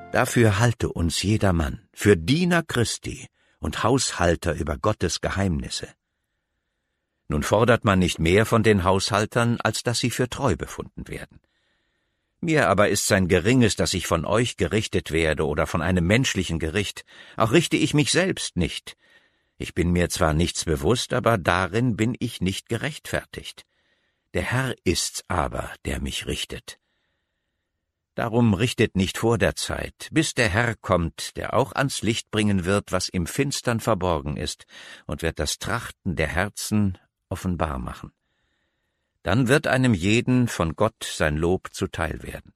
Dafür halte uns jedermann für Diener Christi und Haushalter über Gottes Geheimnisse. Nun fordert man nicht mehr von den Haushaltern, als dass sie für treu befunden werden. Mir aber ist's ein geringes, dass ich von euch gerichtet werde oder von einem menschlichen Gericht, auch richte ich mich selbst nicht. Ich bin mir zwar nichts bewusst, aber darin bin ich nicht gerechtfertigt. Der Herr ist's aber, der mich richtet. Darum richtet nicht vor der Zeit, bis der Herr kommt, der auch ans Licht bringen wird, was im Finstern verborgen ist, und wird das Trachten der Herzen offenbar machen. Dann wird einem jeden von Gott sein Lob zuteil werden.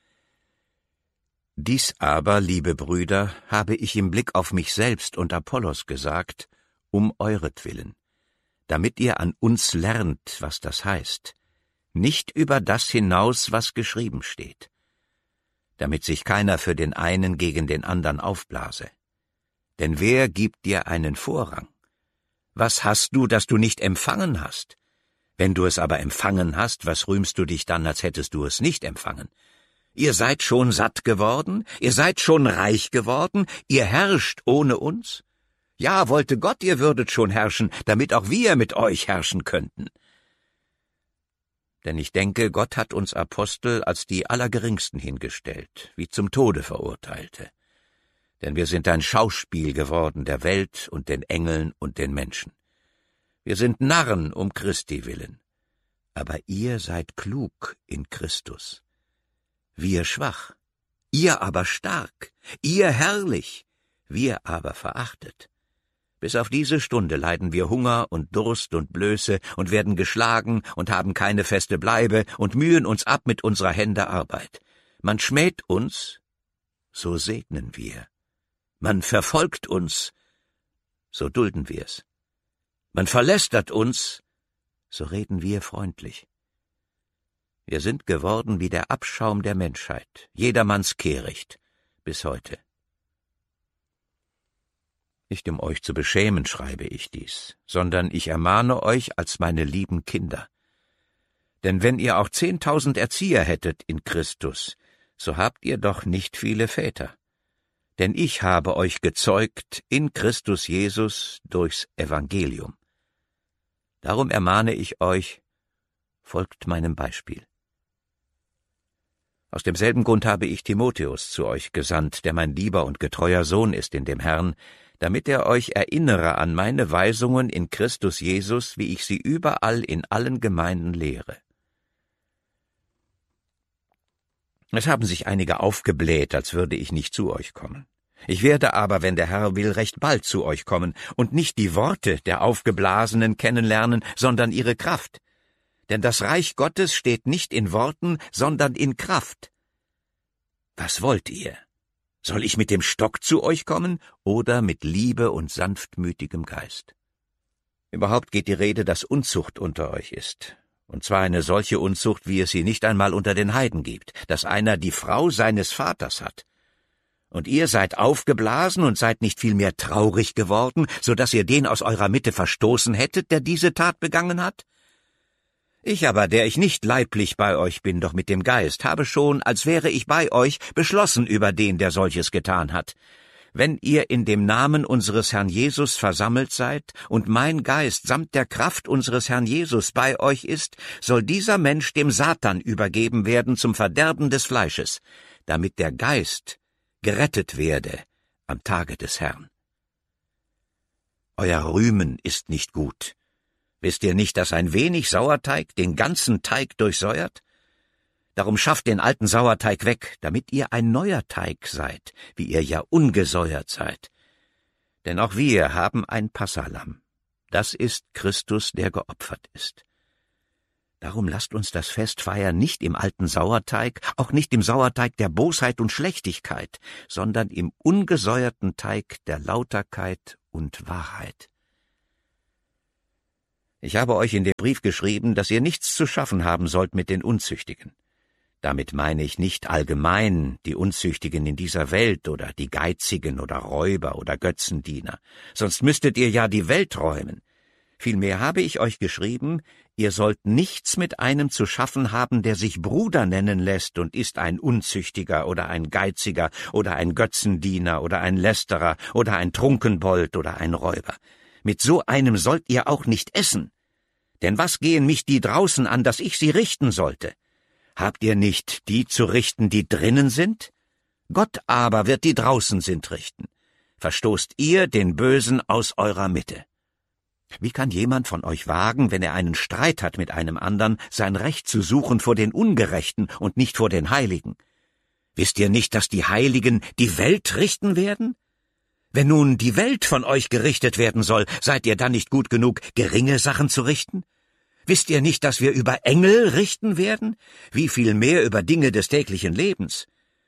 Dies aber, liebe Brüder, habe ich im Blick auf mich selbst und Apollos gesagt, um euretwillen, damit ihr an uns lernt, was das heißt, nicht über das hinaus, was geschrieben steht, damit sich keiner für den einen gegen den andern aufblase. Denn wer gibt dir einen Vorrang? Was hast du, das du nicht empfangen hast? Wenn du es aber empfangen hast, was rühmst du dich dann, als hättest du es nicht empfangen? Ihr seid schon satt geworden, ihr seid schon reich geworden, ihr herrscht ohne uns? Ja, wollte Gott, ihr würdet schon herrschen, damit auch wir mit euch herrschen könnten. Denn ich denke, Gott hat uns Apostel als die Allergeringsten hingestellt, wie zum Tode Verurteilte. Denn wir sind ein Schauspiel geworden der Welt und den Engeln und den Menschen. Wir sind Narren um Christi willen, aber ihr seid klug in Christus. Wir schwach, ihr aber stark, ihr herrlich, wir aber verachtet. Bis auf diese Stunde leiden wir Hunger und Durst und Blöße und werden geschlagen und haben keine feste Bleibe und mühen uns ab mit unserer Hände Arbeit. Man schmäht uns, so segnen wir. Man verfolgt uns, so dulden wir's. Man verlästert uns, so reden wir freundlich. Wir sind geworden wie der Abschaum der Menschheit, jedermanns Kehricht, bis heute. Nicht um euch zu beschämen schreibe ich dies, sondern ich ermahne euch als meine lieben Kinder. Denn wenn ihr auch 10.000 Erzieher hättet in Christus, so habt ihr doch nicht viele Väter. Denn ich habe euch gezeugt in Christus Jesus durchs Evangelium. Darum ermahne ich euch, folgt meinem Beispiel. Aus demselben Grund habe ich Timotheus zu euch gesandt, der mein lieber und getreuer Sohn ist in dem Herrn, damit er euch erinnere an meine Weisungen in Christus Jesus, wie ich sie überall in allen Gemeinden lehre. Es haben sich einige aufgebläht, als würde ich nicht zu euch kommen. Ich werde aber, wenn der Herr will, recht bald zu euch kommen und nicht die Worte der Aufgeblasenen kennenlernen, sondern ihre Kraft. Denn das Reich Gottes steht nicht in Worten, sondern in Kraft. Was wollt ihr? Soll ich mit dem Stock zu euch kommen oder mit Liebe und sanftmütigem Geist? Überhaupt geht die Rede, dass Unzucht unter euch ist. Und zwar eine solche Unzucht, wie es sie nicht einmal unter den Heiden gibt, dass einer die Frau seines Vaters hat. Und ihr seid aufgeblasen und seid nicht vielmehr traurig geworden, so dass ihr den aus eurer Mitte verstoßen hättet, der diese Tat begangen hat? Ich aber, der ich nicht leiblich bei euch bin, doch mit dem Geist, habe schon, als wäre ich bei euch, beschlossen über den, der solches getan hat. Wenn ihr in dem Namen unseres Herrn Jesus versammelt seid und mein Geist samt der Kraft unseres Herrn Jesus bei euch ist, soll dieser Mensch dem Satan übergeben werden zum Verderben des Fleisches, damit der Geist gerettet werde am Tage des Herrn. Euer Rühmen ist nicht gut. Wisst ihr nicht, dass ein wenig Sauerteig den ganzen Teig durchsäuert? Darum schafft den alten Sauerteig weg, damit ihr ein neuer Teig seid, wie ihr ja ungesäuert seid. Denn auch wir haben ein Passalamm. Das ist Christus, der geopfert ist. Darum lasst uns das Fest feiern nicht im alten Sauerteig, auch nicht im Sauerteig der Bosheit und Schlechtigkeit, sondern im ungesäuerten Teig der Lauterkeit und Wahrheit. Ich habe euch in dem Brief geschrieben, dass ihr nichts zu schaffen haben sollt mit den Unzüchtigen. Damit meine ich nicht allgemein die Unzüchtigen in dieser Welt oder die Geizigen oder Räuber oder Götzendiener, sonst müsstet ihr ja die Welt räumen. Vielmehr habe ich euch geschrieben, Ihr sollt nichts mit einem zu schaffen haben, der sich Bruder nennen lässt und ist ein Unzüchtiger oder ein Geiziger oder ein Götzendiener oder ein Lästerer oder ein Trunkenbold oder ein Räuber. Mit so einem sollt ihr auch nicht essen. Denn was gehen mich die draußen an, dass ich sie richten sollte? Habt ihr nicht die zu richten, die drinnen sind? Gott aber wird die draußen sind richten. Verstoßt ihr den Bösen aus eurer Mitte. Wie kann jemand von euch wagen, wenn er einen Streit hat mit einem anderen, sein Recht zu suchen vor den Ungerechten und nicht vor den Heiligen? Wisst ihr nicht, dass die Heiligen die Welt richten werden? Wenn nun die Welt von euch gerichtet werden soll, seid ihr dann nicht gut genug, geringe Sachen zu richten? Wisst ihr nicht, dass wir über Engel richten werden? Wie viel mehr über Dinge des täglichen Lebens?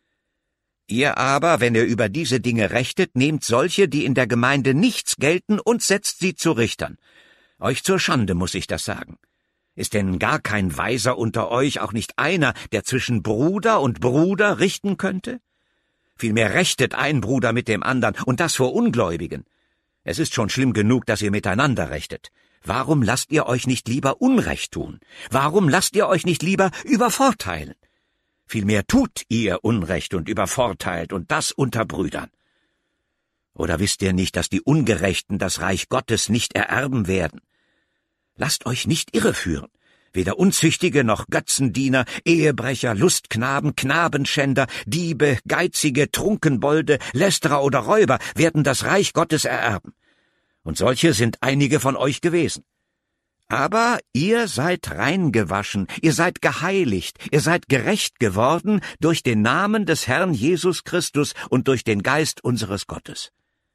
Ihr aber, wenn ihr über diese Dinge rechtet, nehmt solche, die in der Gemeinde nichts gelten, und setzt sie zu Richtern. Euch zur Schande muss ich das sagen. Ist denn gar kein Weiser unter euch, auch nicht einer, der zwischen Bruder und Bruder richten könnte? Vielmehr rechtet ein Bruder mit dem anderen, und das vor Ungläubigen. Es ist schon schlimm genug, dass ihr miteinander rechtet. Warum lasst ihr euch nicht lieber Unrecht tun? Warum lasst ihr euch nicht lieber übervorteilen? Vielmehr tut ihr Unrecht und übervorteilt, und das unter Brüdern. Oder wisst ihr nicht, dass die Ungerechten das Reich Gottes nicht ererben werden? Lasst euch nicht irreführen. Weder Unzüchtige noch Götzendiener, Ehebrecher, Lustknaben, Knabenschänder, Diebe, Geizige, Trunkenbolde, Lästerer oder Räuber werden das Reich Gottes ererben. Und solche sind einige von euch gewesen. Aber ihr seid rein gewaschen, ihr seid geheiligt, ihr seid gerecht geworden durch den Namen des Herrn Jesus Christus und durch den Geist unseres Gottes.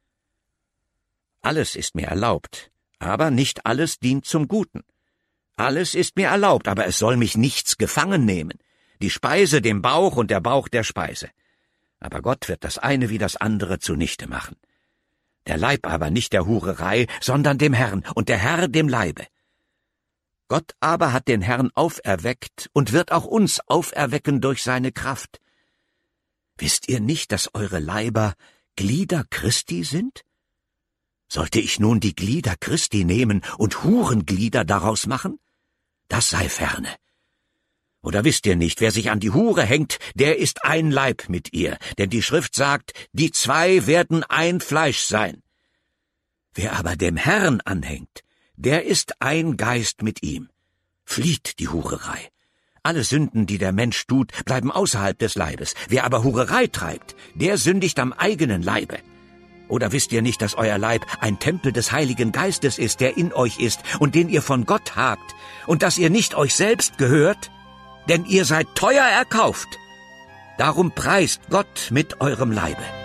Alles ist mir erlaubt, aber nicht alles dient zum Guten. Alles ist mir erlaubt, aber es soll mich nichts gefangen nehmen. Die Speise dem Bauch und der Bauch der Speise. Aber Gott wird das eine wie das andere zunichte machen. Der Leib aber nicht der Hurerei, sondern dem Herrn, und der Herr dem Leibe. Gott aber hat den Herrn auferweckt und wird auch uns auferwecken durch seine Kraft. Wisst ihr nicht, dass eure Leiber Glieder Christi sind? Sollte ich nun die Glieder Christi nehmen und Hurenglieder daraus machen? Das sei ferne. Oder wisst ihr nicht, wer sich an die Hure hängt, der ist ein Leib mit ihr, denn die Schrift sagt, die zwei werden ein Fleisch sein. Wer aber dem Herrn anhängt, der ist ein Geist mit ihm. Flieht die Hurerei. Alle Sünden, die der Mensch tut, bleiben außerhalb des Leibes. Wer aber Hurerei treibt, der sündigt am eigenen Leibe. Oder wisst ihr nicht, dass euer Leib ein Tempel des Heiligen Geistes ist, der in euch ist und den ihr von Gott habt, und dass ihr nicht euch selbst gehört? Denn ihr seid teuer erkauft. Darum preist Gott mit eurem Leibe.